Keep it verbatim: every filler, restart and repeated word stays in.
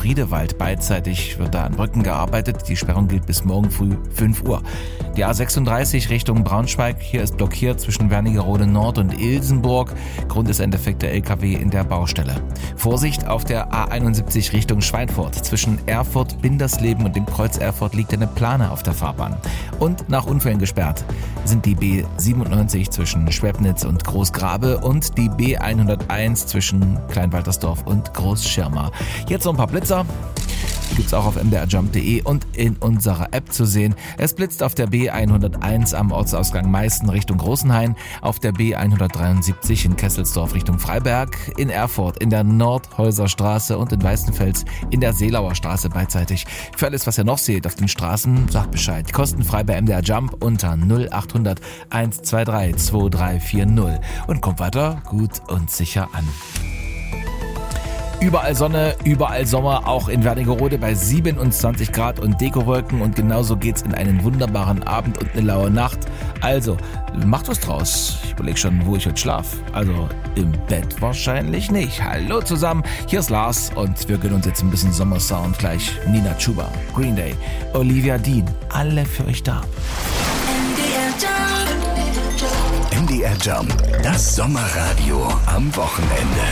Friedewald. Beidseitig wird da an Brücken gearbeitet. Die Sperrung gilt bis morgen früh fünf Uhr. Die A sechsunddreißig Richtung Braunschweig. Hier ist blockiert zwischen Wernigerode Nord und Ilsenburg. Grund ist ein defekter L K W in der Baustelle. Vorsicht auf der A einundsiebzig Richtung Schweinfurt. Zwischen Erfurt, Bindersleben und dem Kreuz Erfurt liegt eine Plane auf der Fahrbahn. Und nach Unfällen gesperrt sind die B siebenundneunzig zwischen Schwebnitz und Großgrabe und die B hunderteins zwischen Kleinwaltersdorf und Großschirma. Jetzt noch ein paar Blitzer. Die gibt's auch auf m d r jump punkt d e und in unserer App zu sehen. Es blitzt auf der B hunderteins am Ortsausgang Meißen Richtung Großenhain, auf der B hundertdreiundsiebzig in Kesselsdorf Richtung Freiberg, in Erfurt in der Nordhäuserstraße und in Weißenfels in der Seelauer Straße beidseitig. Für alles, was ihr noch seht auf den Straßen, sagt Bescheid. Kostenfrei bei M D R Jump unter null acht hundert hundertzweiundzwanzig drei vier null und kommt weiter gut und sicher an. Überall Sonne, überall Sommer, auch in Wernigerode bei siebenundzwanzig Grad und Dekowolken und genauso geht's in einen wunderbaren Abend und eine laue Nacht. Also, macht was draus. Ich überlege schon, wo ich heute schlaf. Also, im Bett wahrscheinlich nicht. Hallo zusammen, hier ist Lars und wir gönnen uns jetzt ein bisschen Sommersound. Gleich Nina Chuba, Green Day, Olivia Dean, alle für euch da. M D R Jump, das Sommerradio am Wochenende.